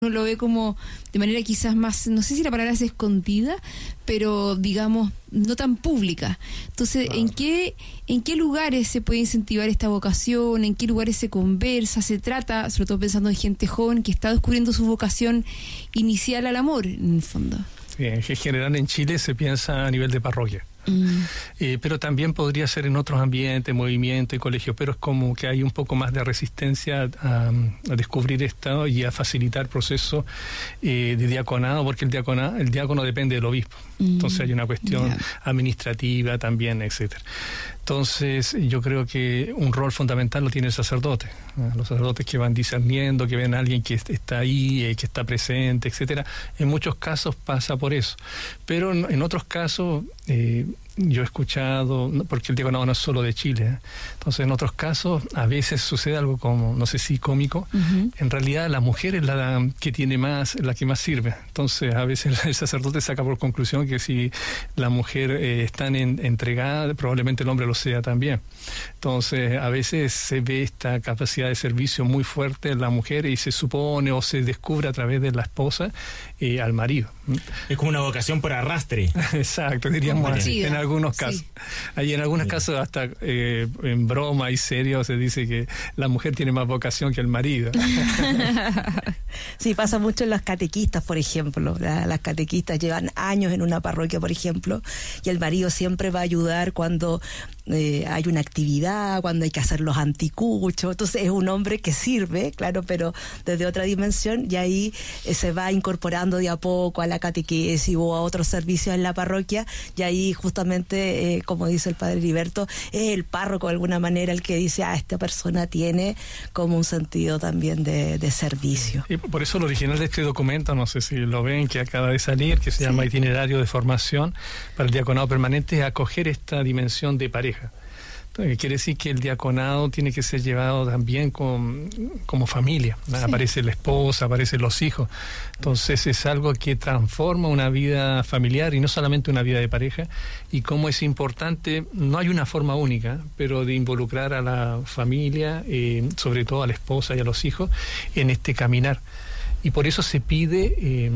uno lo ve como de manera quizás más, no sé si la palabra es escondida, pero digamos no tan pública. Entonces, ¿en qué lugares se puede incentivar esta vocación? ¿En qué lugares se conversa? Se trata, sobre todo pensando en gente joven que está descubriendo su vocación inicial al amor, en el fondo. Sí, en general en Chile se piensa a nivel de parroquia. Pero también podría ser en otros ambientes, movimientos y colegios, pero es como que hay un poco más de resistencia a descubrir esto y a facilitar procesos de diaconado, porque el diácono depende del obispo. Entonces hay una cuestión administrativa también, etcétera. Entonces yo creo que un rol fundamental lo tiene el sacerdote, los sacerdotes que van discerniendo, que ven a alguien que está ahí, que está presente, etcétera. En muchos casos pasa por eso, pero en otros casos yo he escuchado, porque el diaconado no es solo de Chile, entonces en otros casos a veces sucede algo como, no sé si cómico, en realidad la mujer es la que tiene más, la que más sirve. Entonces a veces el sacerdote saca por conclusión que si la mujer está entregada, probablemente el hombre lo sea también. Entonces a veces se ve esta capacidad de servicio muy fuerte en la mujer y se supone o se descubre a través de la esposa al marido. Es como una vocación por arrastre. Exacto, diríamos así, en algunos casos. Sí. Ahí en algunos casos hasta en broma y serio se dice que la mujer tiene más vocación que el marido. Sí, pasa mucho en las catequistas, por ejemplo. Las catequistas llevan años en una parroquia, por ejemplo, y el marido siempre va a ayudar cuando hay una actividad, cuando hay que hacer los anticuchos. Entonces es un hombre que sirve, claro, pero desde otra dimensión, y ahí se va incorporando de a poco a la catequesis o a otros servicios en la parroquia, y ahí justamente, como dice el padre Heriberto, es el párroco de alguna manera el que dice, esta persona tiene como un sentido también de servicio. Y por eso lo original de este documento, no sé si lo ven, que acaba de salir, que se llama Itinerario de Formación para el Diaconado Permanente, es acoger esta dimensión de pareja. Entonces, quiere decir que el diaconado tiene que ser llevado también como familia. Sí. Aparece la esposa, aparecen los hijos. Entonces es algo que transforma una vida familiar y no solamente una vida de pareja. Y cómo es importante, no hay una forma única, pero de involucrar a la familia, sobre todo a la esposa y a los hijos, en este caminar. Y por eso se pide,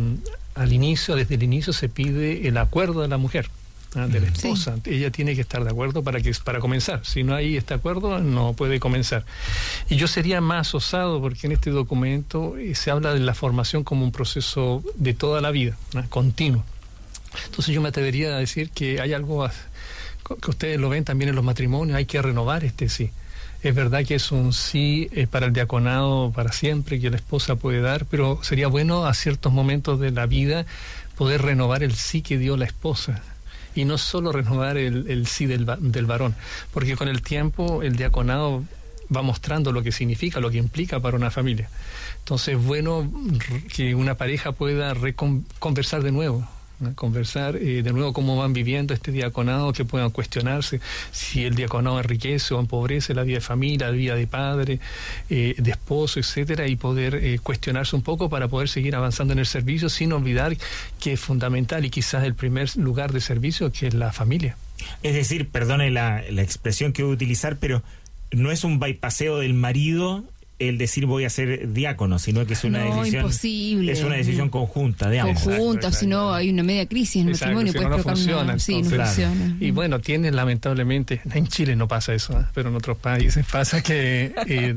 desde el inicio se pide el acuerdo de la mujer, de la esposa. Sí. Ella tiene que estar de acuerdo para comenzar. Si no hay este acuerdo, no puede comenzar. Y yo sería más osado, porque en este documento se habla de la formación como un proceso de toda la vida, continuo. Entonces yo me atrevería a decir que hay algo que ustedes lo ven también en los matrimonios, hay que renovar este sí. Es verdad que es un sí para el diaconado para siempre, que la esposa puede dar, pero sería bueno a ciertos momentos de la vida poder renovar el sí que dio la esposa. Y no solo renovar el sí del varón, porque con el tiempo el diaconado va mostrando lo que significa, lo que implica para una familia. Entonces es bueno que una pareja pueda conversar de nuevo, ¿no? Conversar de nuevo cómo van viviendo este diaconado, que puedan cuestionarse si el diaconado enriquece o empobrece la vida de familia, la vida de padre, de esposo, etcétera, y poder cuestionarse un poco para poder seguir avanzando en el servicio sin olvidar que es fundamental y quizás el primer lugar de servicio, que es la familia. Es decir, perdone la expresión que voy a utilizar, pero no es un bypaseo del marido el decir voy a ser diácono, sino que es una decisión imposible. Es una decisión conjunta de ambos. Conjunta, si no hay una media crisis en el matrimonio, si no funciona. Sí, no funciona. Y bueno, lamentablemente, en Chile no pasa eso, pero en otros países pasa que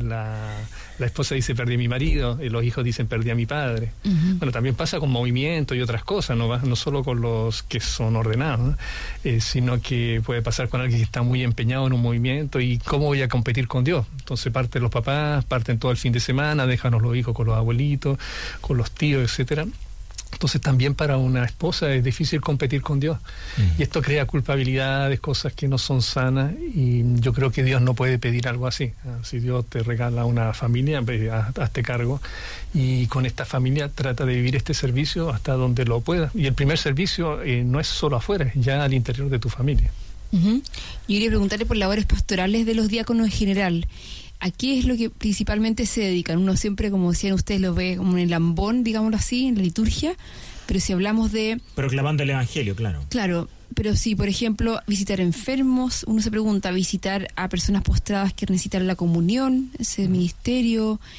la esposa dice perdí a mi marido, los hijos dicen perdí a mi padre. Bueno, también pasa con movimiento y otras cosas, no solo con los que son ordenados, sino que puede pasar con alguien que está muy empeñado en un movimiento y cómo voy a competir con Dios. Entonces parten los papás, parten todo el fin de semana, déjanos los hijos con los abuelitos, con los tíos, etcétera. Entonces también para una esposa es difícil competir con Dios. Y esto crea culpabilidades, cosas que no son sanas, y yo creo que Dios no puede pedir algo así. Si Dios te regala una familia, hazte cargo, y con esta familia trata de vivir este servicio hasta donde lo puedas. Y el primer servicio no es solo afuera, es ya al interior de tu familia. Yo quería preguntarle por labores pastorales de los diáconos en general. ¿A qué es lo que principalmente se dedican? Uno siempre, como decían ustedes, lo ve como en el ambón, digámoslo así, en la liturgia, pero si hablamos de... Proclamando el evangelio, claro. Claro, pero si, por ejemplo, visitar enfermos, uno se pregunta, visitar a personas postradas que necesitan la comunión, ese ministerio,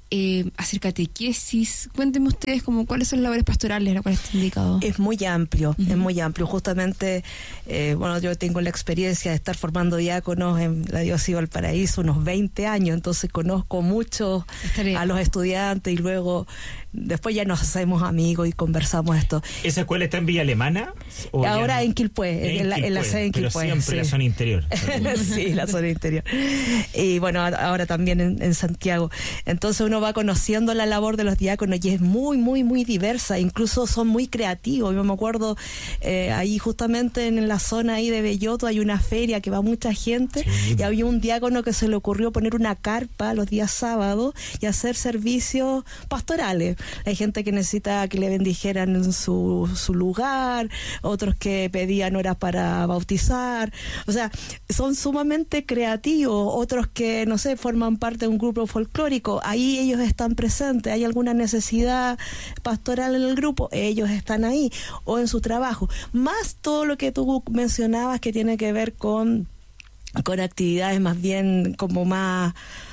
hacer catequesis. Cuéntenme ustedes cuáles son las labores pastorales a las cuales están dedicados. Es muy amplio, es muy amplio. Justamente, yo tengo la experiencia de estar formando diáconos en la diócesis de Valparaíso unos 20 años, entonces conozco mucho a los estudiantes y luego después ya nos hacemos amigos y conversamos esto. ¿Esa escuela está en Villa Alemana? Ahora no? En Quilpué, en la sede en Quilpué. Pero siempre la zona interior. Sí, la zona interior. Y bueno, ahora también en Santiago. Entonces uno va conociendo la labor de los diáconos y es muy, muy, muy diversa. Incluso son muy creativos. Yo me acuerdo, ahí justamente en la zona ahí de Belloto hay una feria que va mucha gente, sí. Y había un diácono que se le ocurrió poner una carpa los días sábados y hacer servicios pastorales. Hay gente que necesita que le bendijeran en su lugar, otros que pedían horas para bautizar. O sea, son sumamente creativos. Otros que, no sé, forman parte de un grupo folclórico. Ahí ellos están presentes. Hay alguna necesidad pastoral en el grupo, ellos están ahí. O en su trabajo. Más todo lo que tú mencionabas que tiene que ver con actividades más bien como más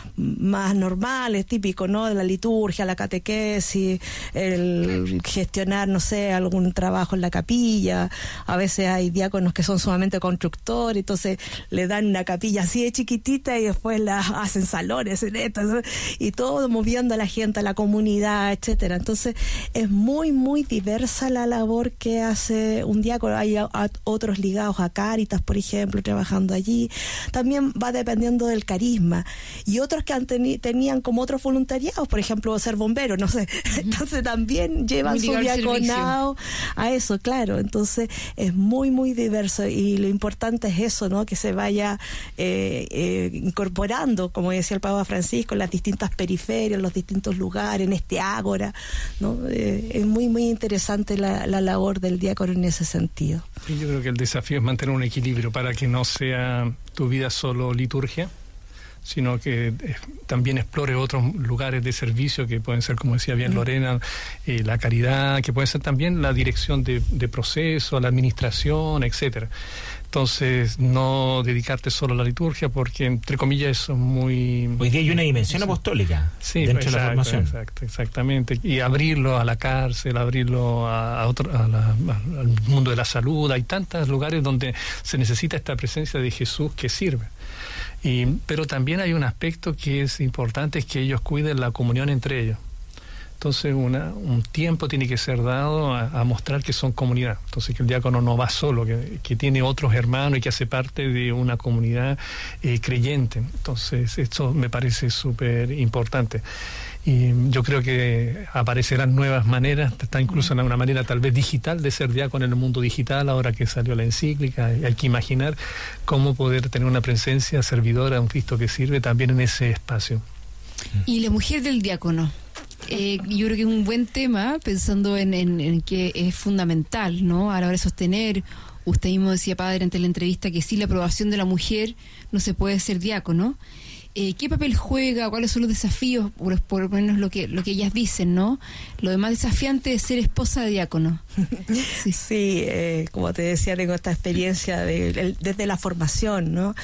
normales, típicos, ¿no? De la liturgia, la catequesis, el gestionar, no sé, algún trabajo en la capilla. A veces hay diáconos que son sumamente constructores, entonces le dan una capilla así de chiquitita y después la hacen salones en esto, ¿no? Y todo moviendo a la gente, a la comunidad, etcétera. Entonces es muy, muy diversa la labor que hace un diácono. Hay otros ligados a Cáritas, por ejemplo, trabajando allí. También va dependiendo del carisma. Y otros que tenían como otros voluntariados, por ejemplo, ser bombero, no sé. Entonces también llevan su diaconado a eso, claro. Entonces es muy, muy diverso y lo importante es eso, ¿no? Que se vaya incorporando, como decía el Papa Francisco, en las distintas periferias, en los distintos lugares, en este ágora, ¿no? Es muy, muy interesante la labor del diácono en ese sentido. Yo creo que el desafío es mantener un equilibrio para que no sea tu vida solo liturgia, sino que también explore otros lugares de servicio que pueden ser, como decía bien Lorena, la caridad, que puede ser también la dirección de proceso, la administración, etcétera. Entonces, no dedicarte solo a la liturgia, porque, entre comillas, eso es muy... Hoy día hay una dimensión apostólica dentro de la formación. Exactamente. Y abrirlo a la cárcel, abrirlo al mundo de la salud. Hay tantos lugares donde se necesita esta presencia de Jesús que sirve. Pero también hay un aspecto que es importante, es que ellos cuiden la comunión entre ellos. Entonces un tiempo tiene que ser dado a mostrar que son comunidad. Entonces que el diácono no va solo, que tiene otros hermanos y que hace parte de una comunidad creyente. Entonces esto me parece súper importante. Y yo creo que aparecerán nuevas maneras, está incluso en una manera tal vez digital de ser diácono en el mundo digital, ahora que salió la encíclica. Y hay que imaginar cómo poder tener una presencia servidora, un Cristo que sirve también en ese espacio. Y la mujer del diácono. Yo creo que es un buen tema, pensando en que es fundamental, ¿no? A la hora de sostener. Usted mismo decía, padre, ante la entrevista, que sin la aprobación de la mujer no se puede ser diácono. ¿Qué papel juega? ¿Cuáles son los desafíos? Por lo menos lo que ellas dicen, ¿no? Lo demás desafiante es ser esposa de diácono. Sí, como te decía, tengo esta experiencia desde la formación, ¿no?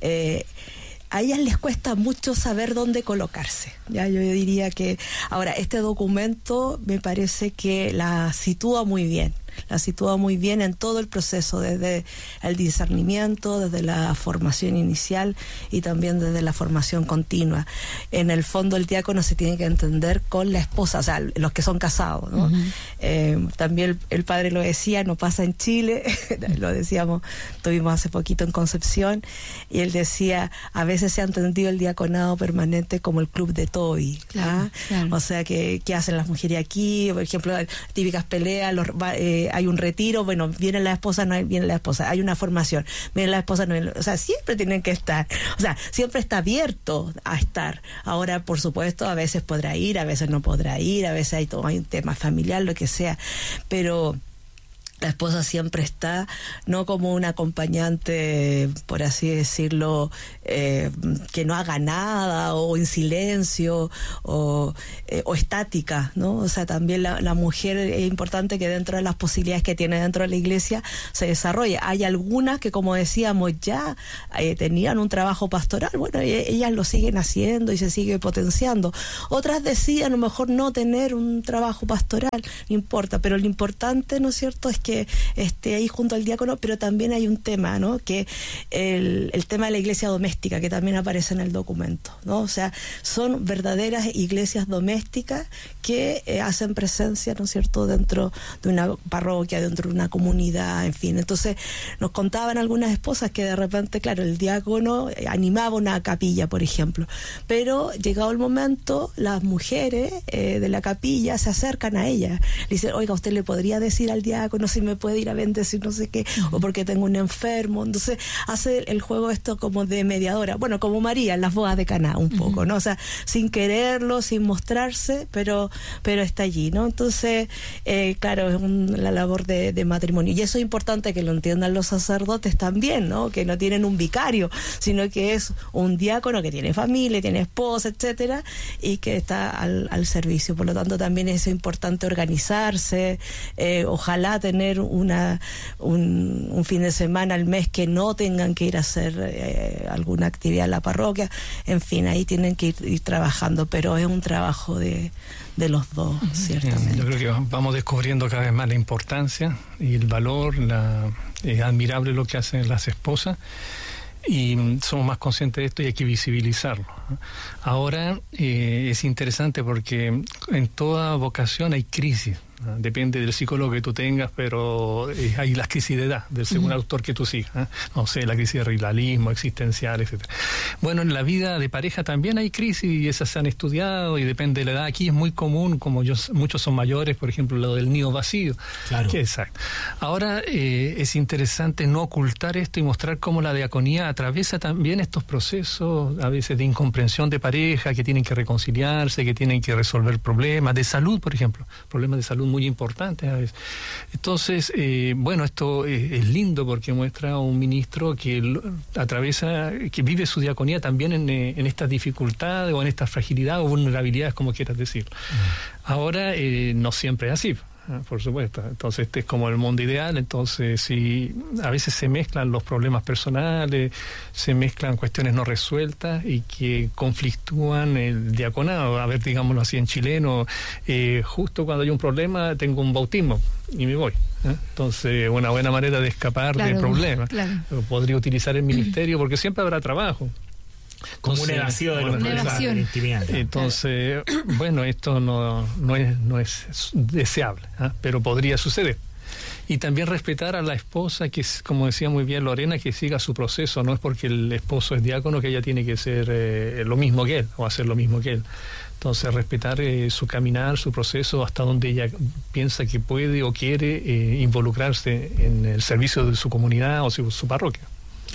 A ellas les cuesta mucho saber dónde colocarse. Ya yo diría que ahora este documento me parece que la sitúa muy bien. La sitúa muy bien en todo el proceso, desde el discernimiento, desde la formación inicial y también desde la formación continua. En el fondo el diácono se tiene que entender con la esposa, o sea, los que son casados, ¿no? También el padre lo decía, no pasa en Chile, lo decíamos, tuvimos hace poquito en Concepción, y él decía, a veces se ha entendido el diaconado permanente como el club de Toby. Claro. O sea, ¿qué hacen las mujeres aquí? Por ejemplo, típicas peleas, hay un retiro, bueno, viene la esposa, no viene la esposa, hay una formación, viene la esposa, no viene, o sea, siempre tienen que estar, o sea, siempre está abierto a estar. Ahora, por supuesto, a veces podrá ir, a veces no podrá ir, a veces hay un tema familiar, lo que sea, pero La esposa siempre está, no como una acompañante, por así decirlo, que no haga nada, o en silencio, o estática, ¿no? O sea, también la mujer es importante que dentro de las posibilidades que tiene dentro de la iglesia se desarrolle. Hay algunas que, como decíamos, ya tenían un trabajo pastoral, bueno, ellas lo siguen haciendo y se sigue potenciando. Otras deciden a lo mejor no tener un trabajo pastoral, no importa, pero lo importante, ¿no es cierto?, es que esté ahí junto al diácono. Pero también hay un tema, ¿no?, que el tema de la iglesia doméstica, que también aparece en el documento, ¿no? O sea, son verdaderas iglesias domésticas que hacen presencia, ¿no es cierto?, dentro de una parroquia, dentro de una comunidad, en fin. Entonces, nos contaban algunas esposas que de repente, claro, el diácono animaba una capilla, por ejemplo, pero llegado el momento, las mujeres de la capilla se acercan a ella, le dicen: oiga, usted le podría decir al diácono si me puede ir a bendecir no sé qué, o porque tengo un enfermo. Entonces hace el juego esto como de mediadora, bueno, como María en las bodas de Caná, un poco, ¿no? O sea, sin quererlo, sin mostrarse, pero está allí, ¿no? Entonces, claro, es la labor de matrimonio, y eso es importante que lo entiendan los sacerdotes también, ¿no? Que no tienen un vicario, sino que es un diácono que tiene familia, tiene esposa, etcétera, y que está al servicio. Por lo tanto, también es importante organizarse, ojalá tener un fin de semana al mes que no tengan que ir a hacer alguna actividad en la parroquia. En fin, ahí tienen que ir trabajando, pero es un trabajo de los dos, ciertamente. Yo creo que vamos descubriendo cada vez más la importancia y el valor, es admirable lo que hacen las esposas, y somos más conscientes de esto y hay que visibilizarlo. Ahora es interesante porque en toda vocación hay crisis. Depende del psicólogo que tú tengas, pero hay las crisis de edad, del segundo autor que tú sigas. No sé, la crisis de rivalismo, existencial, etc. Bueno, en la vida de pareja también hay crisis, y esas se han estudiado, y depende de la edad. Aquí es muy común, como muchos son mayores, por ejemplo, lo del nido vacío. Claro. Exacto. Ahora es interesante no ocultar esto y mostrar cómo la diaconía atraviesa también estos procesos, a veces de incomprensión de pareja, que tienen que reconciliarse, que tienen que resolver problemas de salud, por ejemplo, problemas de salud muy importantes a veces. Entonces, bueno, esto es lindo porque muestra a un ministro que atraviesa, que vive su diaconía también en estas dificultades, o en estas fragilidades o vulnerabilidades, como quieras decir. Ahora, no siempre es así, por supuesto. Entonces, este es como el mundo ideal. Entonces, sí, a veces se mezclan los problemas personales, se mezclan cuestiones no resueltas y que conflictúan el diaconado. A ver, digámoslo así en chileno, justo cuando hay un problema tengo un bautismo y me voy. Entonces, una buena manera de escapar del problema. Claro. Podría utilizar el ministerio porque siempre habrá trabajo. Como una evasión de los problemas de la intimidad. Entonces, bueno, esto no es deseable, pero podría suceder. Y también respetar a la esposa, que es, como decía muy bien Lorena, que siga su proceso. No es porque el esposo es diácono que ella tiene que ser lo mismo que él, o hacer lo mismo que él. Entonces, respetar su caminar, su proceso, hasta donde ella piensa que puede o quiere involucrarse en el servicio de su comunidad o su parroquia.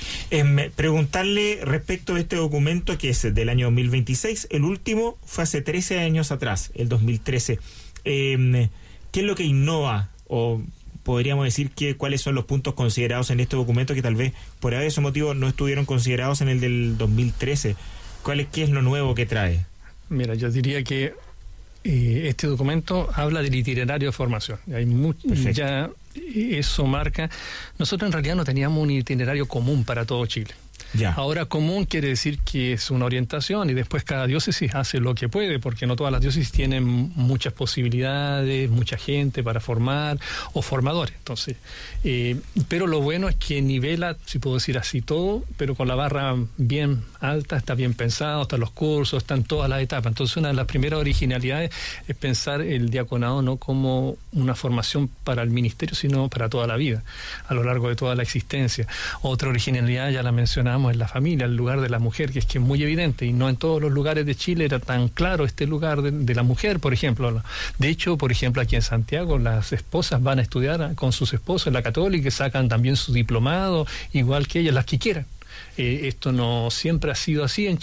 Preguntarle respecto a este documento, que es del año 2026, el último fue hace 13 años atrás, el 2013. ¿Qué es lo que innova, o podríamos decir cuáles son los puntos considerados en este documento que tal vez por ese motivo no estuvieron considerados en el del 2013? ¿Qué es lo nuevo que trae? Mira, yo diría que este documento habla del itinerario de formación. Hay ya eso marca. Nosotros en realidad no teníamos un itinerario común para todo Chile. Ya. Ahora, común quiere decir que es una orientación, y después cada diócesis hace lo que puede, porque no todas las diócesis tienen muchas posibilidades, mucha gente para formar o formadores. Entonces, pero lo bueno es que nivela, si puedo decir así, todo, pero con la barra bien alta, está bien pensado, están los cursos, están todas las etapas. Entonces, una de las primeras originalidades es pensar el diaconado no como una formación para el ministerio, sino para toda la vida, a lo largo de toda la existencia. Otra originalidad, ya la mencionamos, en la familia, el lugar de la mujer, que es muy evidente, y no en todos los lugares de Chile era tan claro este lugar de la mujer, por ejemplo. De hecho, por ejemplo, aquí en Santiago las esposas van a estudiar con sus esposos en la Católica y sacan también su diplomado, igual que ellas, las que quieran. Esto no siempre ha sido así en Chile.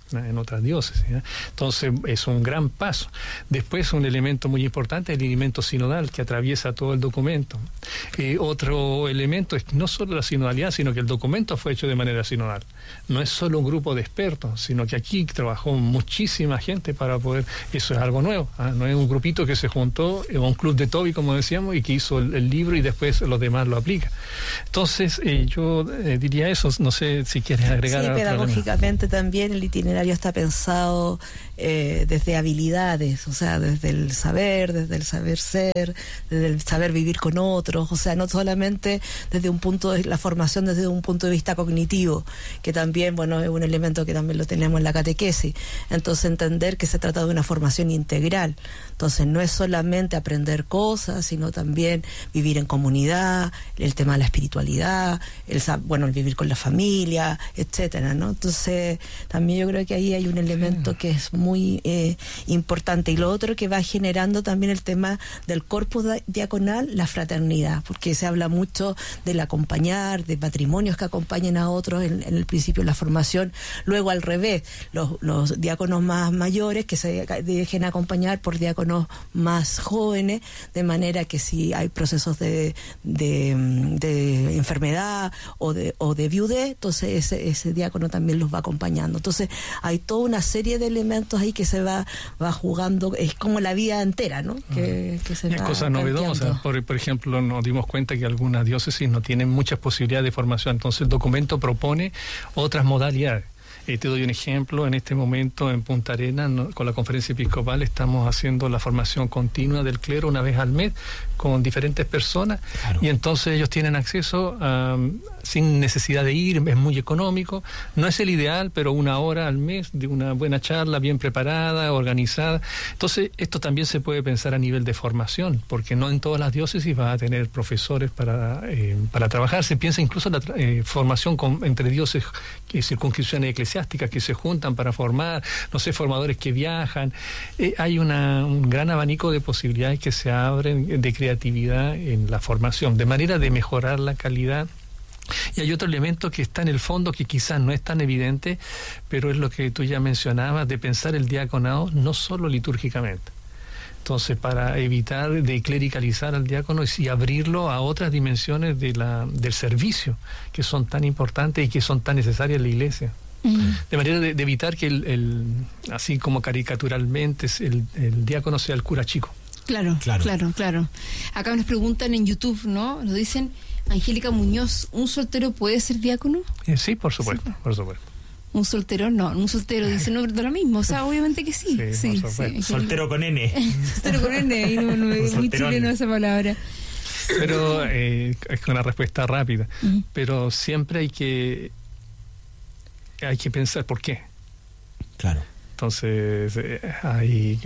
en otras diócesis, ¿eh? Entonces es un gran paso. Después un elemento muy importante es el elemento sinodal que atraviesa todo el documento. Otro elemento es no solo la sinodalidad, sino que el documento fue hecho de manera sinodal. No es solo un grupo de expertos, sino que aquí trabajó muchísima gente para poder... Eso es algo nuevo, ¿eh? No es un grupito que se juntó, un club de Toby, como decíamos, y que hizo el libro y después los demás lo aplican. Entonces yo diría eso, no sé si quieres agregar algo. Sí, pedagógicamente también el itinerario está pensado desde habilidades, o sea, desde el saber ser, desde el saber vivir con otros, o sea, no solamente desde un punto de la formación desde un punto de vista cognitivo, que también, bueno, es un elemento que también lo tenemos en la catequesis. Entonces entender que se trata de una formación integral. Entonces no es solamente aprender cosas, sino también vivir en comunidad, el tema de la espiritualidad, el vivir con la familia, etcétera, ¿no? Entonces también yo creo que ahí hay un elemento que es muy importante. Y lo otro que va generando también el tema del corpus diaconal, la fraternidad, porque se habla mucho del acompañar, de matrimonios que acompañen a otros en el principio de la formación. Luego al revés, los diáconos más mayores que se dejen acompañar por diáconos más jóvenes, de manera que si hay procesos de enfermedad o de viudez, entonces ese diácono también los va acompañando. Entonces hay toda una serie de elementos ahí que se va jugando, es como la vida entera, ¿no? Que se es cosa novedosa. Por ejemplo, nos dimos cuenta que algunas diócesis no tienen muchas posibilidades de formación, entonces el documento propone otras modalidades. Te doy un ejemplo, en este momento en Punta Arenas, con la conferencia episcopal, estamos haciendo la formación continua del clero una vez al mes con diferentes personas, claro. Y entonces ellos tienen acceso sin necesidad de ir, es muy económico, no es el ideal, pero 1 hora al mes de una buena charla, bien preparada, organizada. Entonces esto también se puede pensar a nivel de formación, porque no en todas las diócesis va a tener profesores para trabajar. Se piensa incluso en la formación entre diócesis, circunscripciones eclesiásticas que se juntan para formar, no sé, formadores que viajan. Hay un gran abanico de posibilidades que se abren de creatividad en la formación, de manera de mejorar la calidad. Y hay otro elemento que está en el fondo que quizás no es tan evidente, pero es lo que tú ya mencionabas, de pensar el diaconado no solo litúrgicamente. Entonces, para evitar de clericalizar al diácono y abrirlo a otras dimensiones del servicio, que son tan importantes y que son tan necesarias en la Iglesia. De manera de evitar que así como caricaturalmente el diácono sea el cura chico. Claro. Acá nos preguntan en YouTube, ¿no? Nos dicen, Angélica Muñoz, ¿un soltero puede ser diácono? Sí, por supuesto, sí. Por supuesto. Un soltero no, un soltero dice no de lo mismo, o sea, obviamente que sí. Sí. Soltero con N. Soltero con N, y no es muy chileno esa palabra. Pero es una respuesta rápida. Pero siempre hay que pensar por qué. Claro. Entonces hay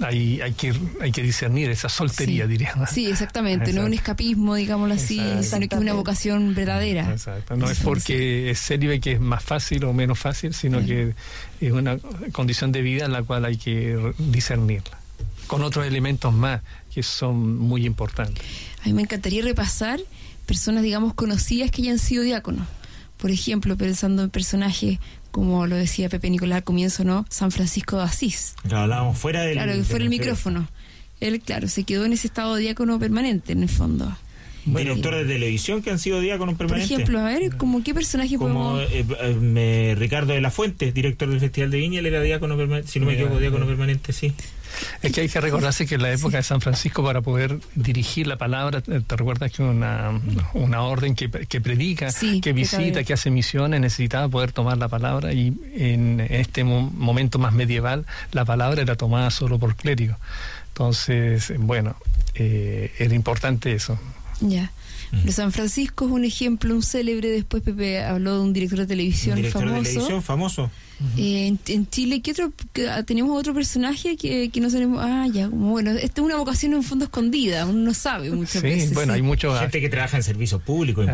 que discernir esa soltería, diríamos. Sí, exactamente. Exacto. No es un escapismo, digámoslo así, sino que es una vocación verdadera. Exacto. No es porque es célibe que es más fácil o menos fácil, sino que es una condición de vida en la cual hay que discernirla, con otros elementos más que son muy importantes. A mí me encantaría repasar personas, digamos, conocidas que hayan sido diáconos. Por ejemplo, pensando en personajes como lo decía Pepe Nicolás al comienzo, ¿no? San Francisco de Asís. Claro, hablábamos fuera del... Claro, fuera del micrófono. Él, claro, se quedó en ese estado de diácono permanente, en el fondo. Directores de televisión que han sido diáconos permanentes. Por ejemplo, a ver, ¿como qué personaje como Ricardo de la Fuente, director del Festival de Viña, él era diácono permanente, si no me equivoco, diácono permanente, sí. Es que hay que recordarse que en la época de San Francisco, para poder dirigir la palabra, te recuerdas que una orden que predica, que visita, que hace misiones, necesitaba poder tomar la palabra, y en este momento más medieval la palabra era tomada solo por clérigos. Entonces, bueno, era importante eso. Ya. Pero San Francisco es un ejemplo, un célebre. Después Pepe habló de un director de televisión famoso. En Chile, ¿qué otro? Tenemos otro personaje que no sabemos. Bueno, esta es una vocación en un fondo escondida, uno no sabe muchas veces. Bueno, hay mucha gente que trabaja en servicios públicos,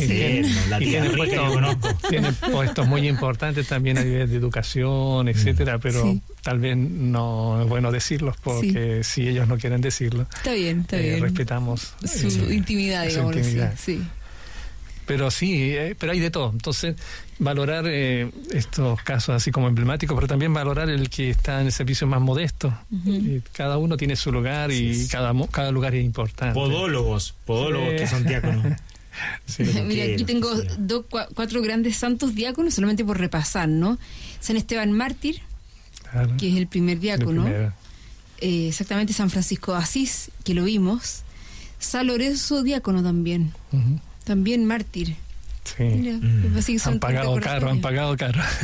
tiene puestos muy importantes también a nivel de educación, etcétera, pero tal vez no es bueno decirlos, porque si ellos no quieren decirlo, está bien. Respetamos su intimidad, digamos. Sí. Pero sí, pero hay de todo. Entonces, valorar estos casos así como emblemáticos, pero también valorar el que está en el servicio más modesto. Cada uno tiene su lugar y cada lugar es importante. Podólogos que son diáconos. Sí. Mira, aquí tengo 4 grandes santos diáconos, solamente por repasar, ¿no? San Esteban Mártir, claro, que es el primer diácono. Exactamente, San Francisco de Asís, que lo vimos. San Lorenzo diácono también. También mártir. Sí. Mira, así que han pagado caro. Han pagado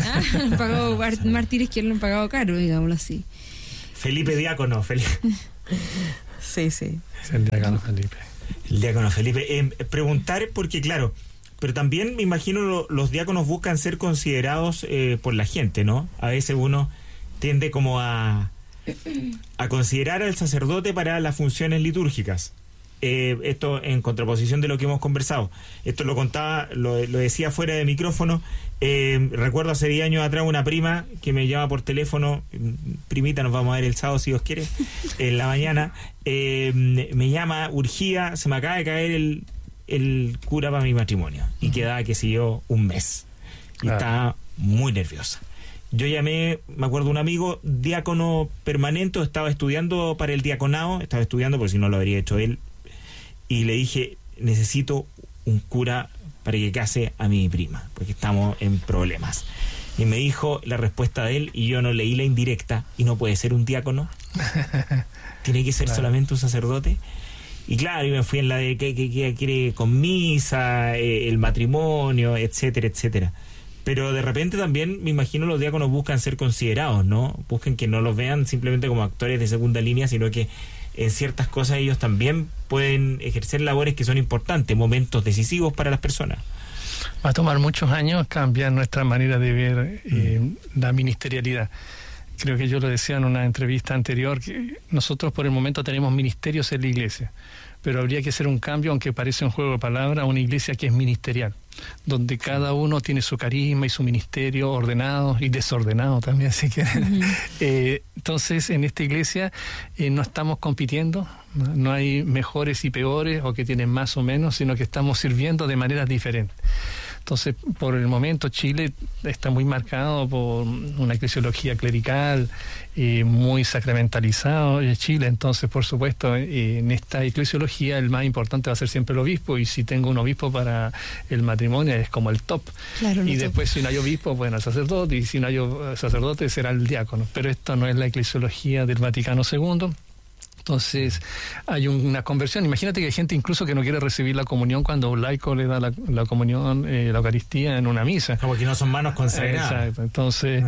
mártires que lo han pagado caro, digámoslo así. Felipe diácono, Felipe. Sí. Es el diácono Felipe. El diácono Felipe. Preguntar, porque claro, pero también me imagino los diáconos buscan ser considerados por la gente, ¿no? A veces uno tiende como a considerar al sacerdote para las funciones litúrgicas. Esto en contraposición de lo que hemos conversado. Esto lo contaba, lo decía fuera de micrófono. Recuerdo hace 10 años atrás una prima que me llama por teléfono. Primita, nos vamos a ver el sábado si Dios quiere, en la mañana. Me llama, urgía, se me acaba de caer el cura para mi matrimonio y quedaba, qué sé yo, un mes y estaba muy nerviosa. Yo llamé, me acuerdo, un amigo diácono permanente, estaba estudiando para el diaconado, porque si no lo habría hecho él, y le dije, necesito un cura para que case a mi prima, porque estamos en problemas. Y me dijo la respuesta de él, y yo no leí la indirecta, y no puede ser un diácono, tiene que ser solamente un sacerdote. Y claro, y me fui en la de que quiere con misa, el matrimonio, etcétera, etcétera. Pero de repente también, me imagino, los diáconos buscan ser considerados, ¿no? Buscan que no los vean simplemente como actores de segunda línea, sino que en ciertas cosas ellos también pueden ejercer labores que son importantes, momentos decisivos para las personas. Va a tomar muchos años cambiar nuestra manera de ver la ministerialidad. Creo que yo lo decía en una entrevista anterior, que nosotros por el momento tenemos ministerios en la iglesia, pero habría que hacer un cambio, aunque parece un juego de palabras, a una iglesia que es ministerial, donde cada uno tiene su carisma y su ministerio ordenado y desordenado también, si quieren. Entonces, en esta iglesia no estamos compitiendo, no hay mejores y peores o que tienen más o menos, sino que estamos sirviendo de maneras diferentes. Entonces, por el momento, Chile está muy marcado por una eclesiología clerical, muy sacramentalizado en Chile. Entonces, por supuesto, en esta eclesiología el más importante va a ser siempre el obispo, y si tengo un obispo para el matrimonio es como el top. Claro, y después, si no hay obispo, bueno, el sacerdote, y si no hay sacerdote será el diácono. Pero esto no es la eclesiología del Vaticano II. Entonces hay una conversión. Imagínate que hay gente incluso que no quiere recibir la comunión cuando un laico le da la comunión, la Eucaristía en una misa. Como que no son manos consagradas. Exacto. Entonces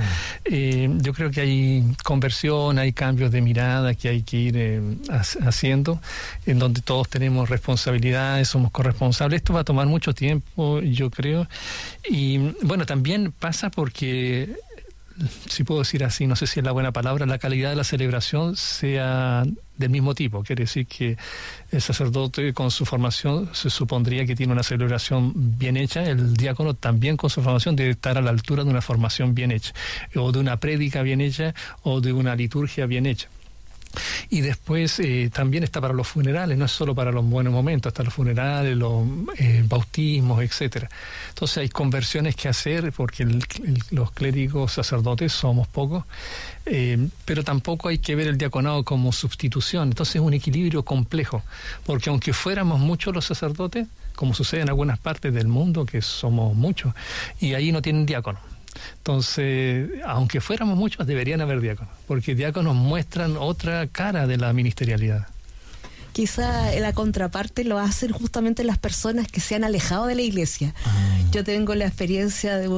yo creo que hay conversión, hay cambios de mirada que hay que ir haciendo, en donde todos tenemos responsabilidades, somos corresponsables. Esto va a tomar mucho tiempo, yo creo. Y bueno, también pasa porque, si puedo decir así, no sé si es la buena palabra, la calidad de la celebración sea del mismo tipo. Quiere decir que el sacerdote con su formación se supondría que tiene una celebración bien hecha, el diácono también con su formación debe estar a la altura de una formación bien hecha, o de una prédica bien hecha, o de una liturgia bien hecha. Y después también está para los funerales, no es solo para los buenos momentos, hasta los funerales, los bautismos, etcétera. Entonces hay conversiones que hacer, porque los clérigos sacerdotes somos pocos, pero tampoco hay que ver el diaconado como sustitución. Entonces es un equilibrio complejo, porque aunque fuéramos muchos los sacerdotes, como sucede en algunas partes del mundo, que somos muchos, y ahí no tienen diácono. Entonces, aunque fuéramos muchos, deberían haber diáconos, porque diáconos muestran otra cara de la ministerialidad. Quizá la contraparte lo hacen justamente las personas que se han alejado de la iglesia. Yo tengo la experiencia de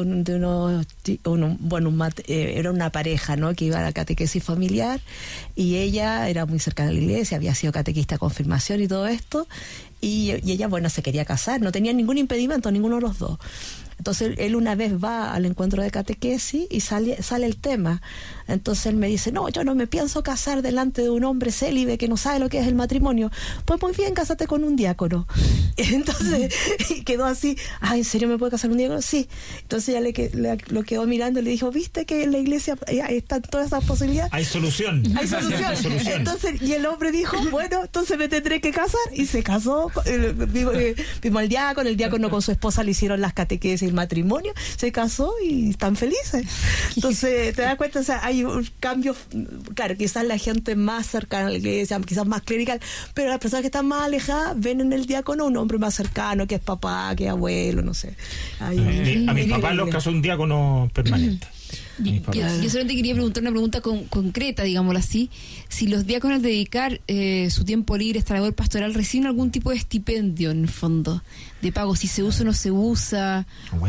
era una pareja, ¿no?, que iba a la catequesis familiar, y ella era muy cercana a la iglesia, había sido catequista de confirmación y todo esto, y ella, bueno, se quería casar, no tenía ningún impedimento, ninguno de los dos. Entonces él una vez va al encuentro de catequesis y sale el tema. Entonces él me dice, no, yo no me pienso casar delante de un hombre célibe que no sabe lo que es el matrimonio. Pues muy bien, cásate con un diácono. Entonces quedó así, ¿en serio me puede casar un diácono? Sí. Entonces ya lo quedó mirando y le dijo, ¿viste que en la iglesia están todas esas posibilidades? Hay solución. Hay solución. Entonces, y el hombre dijo, bueno, entonces me tendré que casar, y se casó. Vimos al diácono con su esposa le hicieron las catequesis, el matrimonio, se casó y están felices. Entonces, te das cuenta, o sea, hay un cambio, claro, quizás la gente más cercana a la iglesia, quizás más clerical, pero las personas que están más alejadas ven en el diácono un hombre más cercano, que es papá, que es abuelo, no sé. A mi papá los casó un diácono permanente. Yo solamente quería preguntar una pregunta concreta, digámoslo así. Si los diáconos al dedicar su tiempo libre a esta labor pastoral reciben algún tipo de estipendio, en el fondo, de pago, si se usa o no se usa,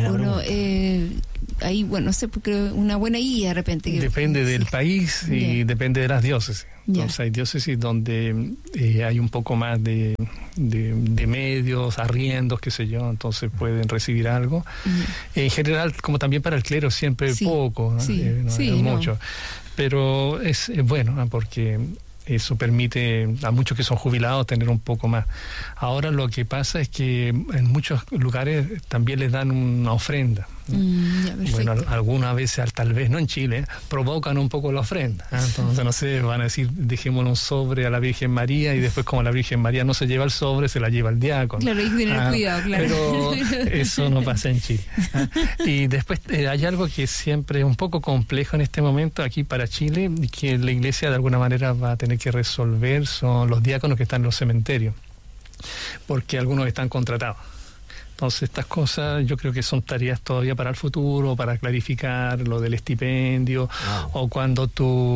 ahí, bueno, no sé, creo una buena guía de repente. Depende del país y depende de las diócesis. Entonces hay diócesis donde hay un poco más de medios, arriendos, qué sé yo, entonces pueden recibir algo. En general, como también para el clero, siempre poco, ¿no? Mucho. Pero es bueno, porque eso permite a muchos que son jubilados tener un poco más. Ahora lo que pasa es que en muchos lugares también les dan una ofrenda. Bueno, algunas veces, tal vez no en Chile, provocan un poco la ofrenda. Entonces, no sé, van a decir, dejémosle un sobre a la Virgen María, y después, como la Virgen María no se lleva el sobre, se la lleva el diácono. Claro, hay que tener cuidado, claro. Pero eso no pasa en Chile. Y después hay algo que siempre es un poco complejo en este momento aquí para Chile, y que la Iglesia de alguna manera va a tener que resolver, son los diáconos que están en los cementerios, porque algunos están contratados. Entonces, estas cosas yo creo que son tareas todavía para el futuro, para clarificar lo del estipendio, o cuando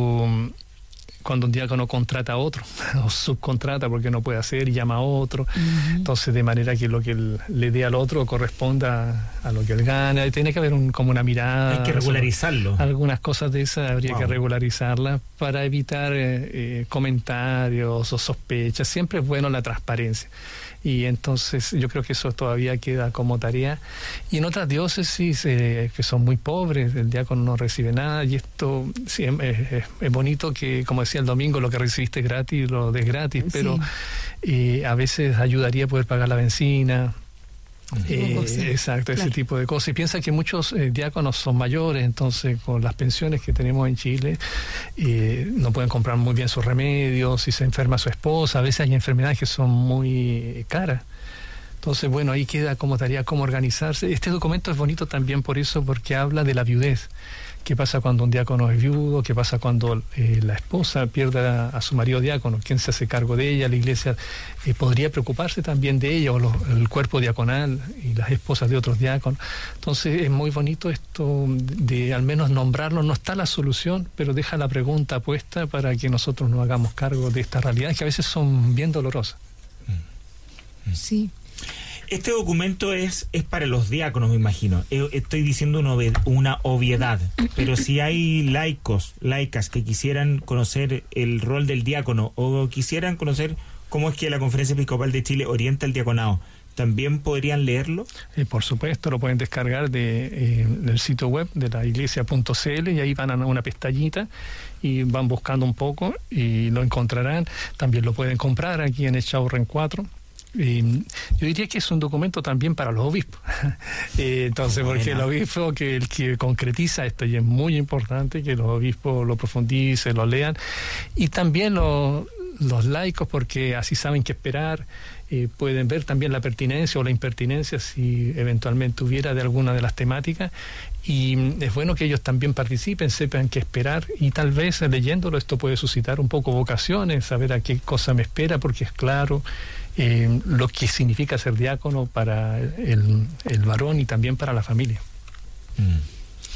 un diácono contrata a otro, o subcontrata porque no puede hacer y llama a otro. Entonces, de manera que lo que él le dé al otro corresponda a lo que él gana. Tiene que haber como una mirada. Hay que regularizarlo. Algunas cosas de esas habría que regularizarlas para evitar comentarios o sospechas. Siempre es bueno la transparencia. Y entonces yo creo que eso todavía queda como tarea. Y en otras diócesis que son muy pobres, el diácono no recibe nada, y esto sí, es bonito que, como decía el domingo, lo que recibiste gratis lo des gratis, pero a veces ayudaría a poder pagar la benzina. Exacto, ese tipo de cosas. Y piensa que muchos diáconos son mayores, entonces con las pensiones que tenemos en Chile no pueden comprar muy bien sus remedios. Si se enferma su esposa, a veces hay enfermedades que son muy caras. Entonces, bueno, ahí queda como tarea cómo organizarse. Este documento es bonito también por eso, porque habla de la viudez. ¿Qué pasa cuando un diácono es viudo? ¿Qué pasa cuando la esposa pierde a su marido diácono? ¿Quién se hace cargo de ella? La Iglesia podría preocuparse también de ella, o el cuerpo diaconal y las esposas de otros diáconos. Entonces es muy bonito esto de al menos nombrarlo. No está la solución, pero deja la pregunta puesta para que nosotros nos hagamos cargo de estas realidades que a veces son bien dolorosas. Sí. Este documento es para los diáconos, me imagino. Estoy diciendo una obviedad, pero si hay laicas que quisieran conocer el rol del diácono, o quisieran conocer cómo es que la Conferencia Episcopal de Chile orienta el diaconado, ¿también podrían leerlo? Por supuesto, lo pueden descargar del sitio web de la iglesia.cl, y ahí van a una pestañita y van buscando un poco y lo encontrarán. También lo pueden comprar aquí en Echaurren 4. Yo diría que es un documento también para los obispos. Entonces, porque el obispo el que concretiza esto, y es muy importante que los obispos lo profundicen, lo lean, y también los laicos, porque así saben qué esperar. Pueden ver también la pertinencia o la impertinencia, si eventualmente hubiera, de alguna de las temáticas, y es bueno que ellos también participen, sepan qué esperar, y tal vez leyéndolo esto puede suscitar un poco vocaciones, saber a qué cosa me espera, porque es claro lo que significa ser diácono para el varón y también para la familia.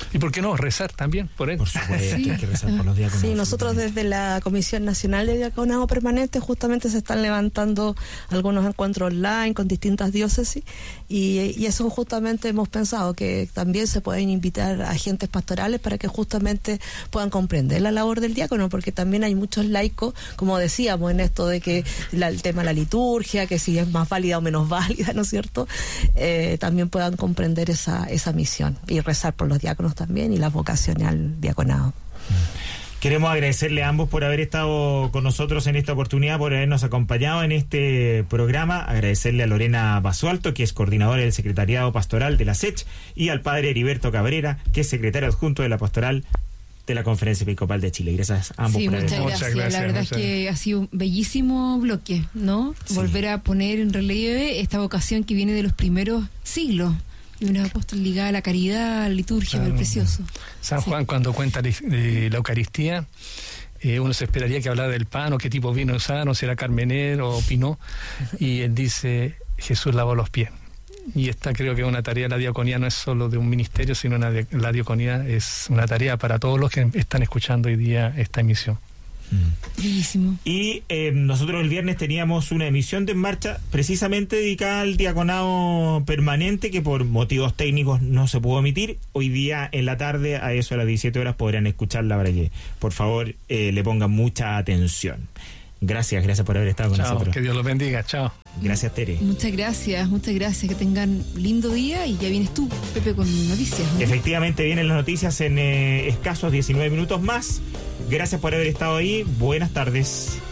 ¿Y por qué no? Rezar también por él. Por supuesto, Sí. hay que rezar por los diáconos. Sí, nosotros desde la Comisión Nacional de Diaconado Permanente justamente se están levantando algunos encuentros online con distintas diócesis y eso justamente hemos pensado que también se pueden invitar a agentes pastorales para que justamente puedan comprender la labor del diácono, porque también hay muchos laicos, como decíamos, en esto de que el tema de la liturgia, que si es más válida o menos válida, ¿no es cierto? También puedan comprender esa misión y rezar por los diáconos también y la vocación al diaconado. Queremos agradecerle a ambos por haber estado con nosotros en esta oportunidad, por habernos acompañado en este programa. Agradecerle a Lorena Basualto, que es coordinadora del Secretariado Pastoral de la SECH, y al padre Heriberto Cabrera, que es secretario adjunto de la Pastoral de la Conferencia Episcopal de Chile. Gracias a ambos Sí, por haber estado. muchas gracias. La verdad es que ha sido un bellísimo bloque, ¿no? Sí. Volver a poner en relieve esta vocación que viene de los primeros siglos. Y un apóstol ligado a la caridad, a la liturgia, Claro. precioso. San Juan, cuando cuenta de la Eucaristía, uno se esperaría que hablara del pan o qué tipo de vino usaron, si era Carmener o Pinot, y él dice, Jesús lavó los pies. Y esta creo que es una tarea, la diaconía no es solo de un ministerio, sino la diaconía es una tarea para todos los que están escuchando hoy día esta emisión. Bellísimo. Y nosotros el viernes teníamos una emisión de En Marcha precisamente dedicada al diaconado permanente, que por motivos técnicos no se pudo emitir. Hoy día en la tarde, a eso a las 17 horas, podrán escucharla para que por favor le pongan mucha atención. Gracias por haber estado con Chao, nosotros. que Dios los bendiga, chao. Gracias, Tere. Muchas gracias, que tengan lindo día y ya vienes tú, Pepe, con noticias, ¿no? Efectivamente, vienen las noticias en escasos 19 minutos más. Gracias por haber estado ahí. Buenas tardes.